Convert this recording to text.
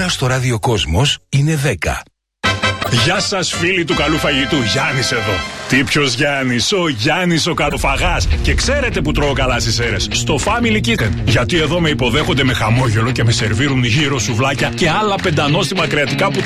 ώρα στο ραδιοκόσμος είναι 10. Γεια σας φίλοι του καλού φαγητού, Γιάννης εδώ. Τι ποιος Γιάννης? Ο Γιάννης ο καλοφαγάς. Και ξέρετε που τρώω καλά στις αίρες? Στο Family Kitchen. Γιατί εδώ με υποδέχονται με χαμόγελο και με σερβίρουν γύρω σουβλάκια και άλλα πεντανόστιμα κρεατικά που